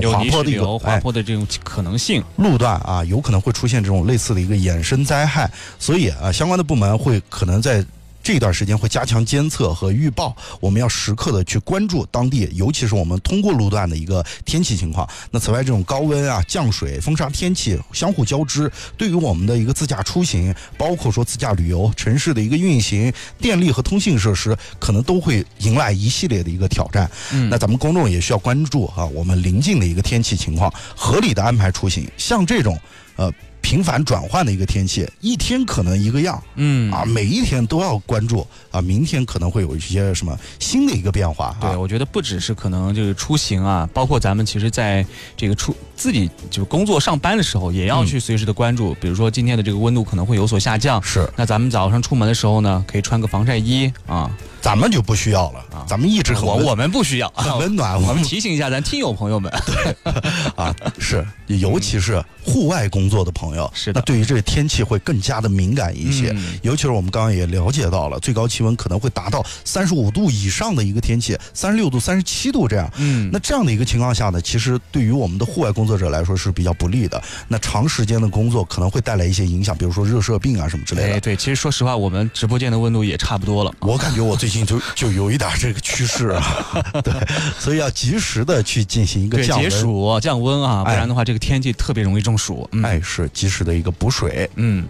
滑坡的一个滑坡的这种可能性， 路段啊，有可能会出现这种类似的一个衍生灾害，所以啊，相关的部门会可能在这段时间会加强监测和预报，我们要时刻的去关注当地，尤其是我们通过路段的一个天气情况。那此外，这种高温啊、降水、风沙天气相互交织，对于我们的一个自驾出行，包括说自驾旅游、城市的一个运行、电力和通信设施，可能都会迎来一系列的一个挑战。那咱们公众也需要关注啊，我们临近的一个天气情况，合理的安排出行。像这种频繁转换的一个天气，一天可能一个样，每一天都要关注啊，明天可能会有一些什么新的一个变化。 对，我觉得不只是可能这个出行啊，包括咱们其实在这个自己就工作上班的时候，也要去随时的关注。比如说今天的这个温度可能会有所下降， 是。 那咱们早上出门的时候呢，可以穿个防晒衣啊。 咱们就不需要了啊，咱们一直我们不需要， 很温暖。 我们提醒一下咱听友朋友们， 对啊，是，尤其是户外工作的朋友， 是的， 那对于这个天气会更加的敏感一些。尤其是我们刚刚也了解到了，最高气温可能会达到35度以上的一个天气，36度、37度这样。那这样的一个情况下呢，其实对于我们的户外工作者来说是比较不利的。那长时间的工作可能会带来一些影响，比如说热射病啊什么之类的。 对，其实说实话，我们直播间的温度也差不多了。 我感觉我最近就有一点这个趋势啊，对，所以要及时的去进行一个降温、 解暑、降温啊，不然的话，这个天气特别容易中暑。 是及时的一个补水。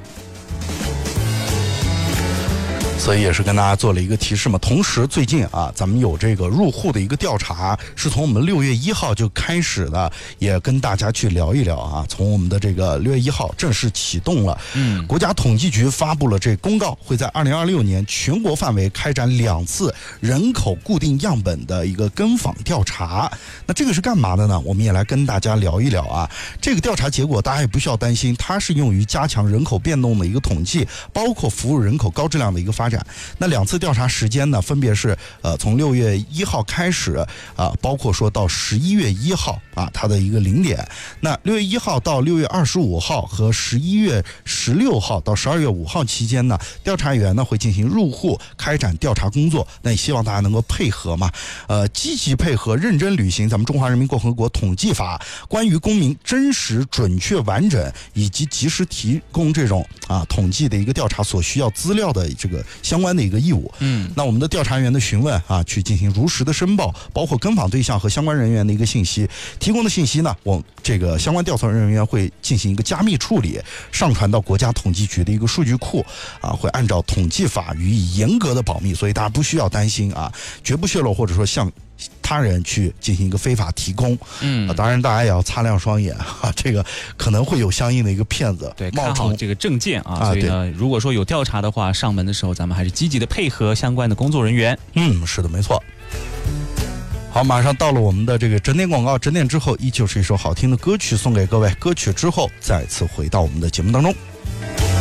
所以也是跟大家做了一个提示嘛。同时最近啊，咱们有这个入户的一个调查，是从我们6月1号就开始的，也跟大家去聊一聊啊。从我们的这个6月1号正式启动了。国家统计局发布了这公告，会在2026年全国范围开展2次人口固定样本的一个跟访调查。那这个是干嘛的呢？我们也来跟大家聊一聊啊。这个调查结果大家也不需要担心，它是用于加强人口变动的一个统计，包括服务人口高质量的一个发展。那2次调查时间呢，分别是从6月1号开始包括说到11月1号啊，它的一个0点。那6月1号到6月25号和11月16号到12月5号期间呢，调查员呢会进行入户开展调查工作。那也希望大家能够配合嘛，积极配合，认真履行咱们中华人民共和国统计法关于公民真实、准确、完整以及及时提供这种统计的一个调查所需要资料的这个相关的一个义务。那我们的调查员的询问啊，去进行如实的申报，包括跟访对象和相关人员的一个信息，提供的信息呢，我这个相关调查人员会进行一个加密处理，上传到国家统计局的一个数据库啊，会按照统计法予以严格的保密，所以大家不需要担心啊，绝不泄露或者说向他人去进行一个非法提供。当然大家也要擦亮双眼啊，这个可能会有相应的一个骗子看好这个证件啊，所以呢，如果说有调查的话，上门的时候咱们还是积极的配合相关的工作人员。 是的，没错。好，马上到了我们的这个整点广告，整点之后依旧是一首好听的歌曲送给各位，歌曲之后再次回到我们的节目当中。